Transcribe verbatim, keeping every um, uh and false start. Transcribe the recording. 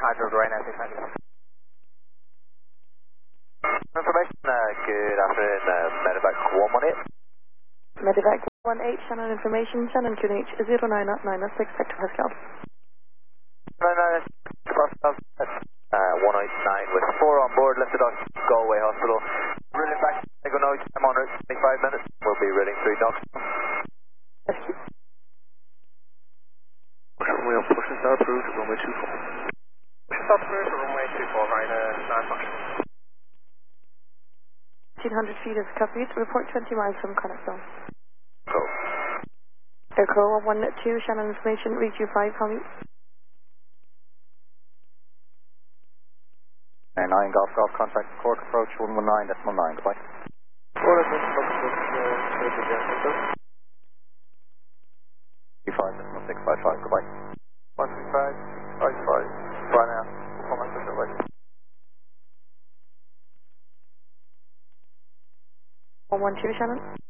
Roger, right now, six ninety. Information, uh, good afternoon, uh, Medevac one one eight. Medevac one one eight, Shannon information, Shannon Q N H zero nine nine six, Hector Pascal. nine nine Pascal, uh, one eight nine with four on board, lifted on Galway Hospital. Routing back, I go now, I'm on route, twenty-five minutes, we'll be routing through Knox. We'll push and start approved at runway two four. Push and start approved at runway two four, right, uh, nine function. fifteen hundred feet is copied, report twenty miles from Connacht Zone. Go. Airco one one two, Shannon information, reach you five, how many? nine Golf Golf contact, Cork approach one one nine, decimal nine, goodbye. Order this, uh, five decimal six five five, goodbye. one three five, five five, right now, come on, push it away. one one two, Shannon.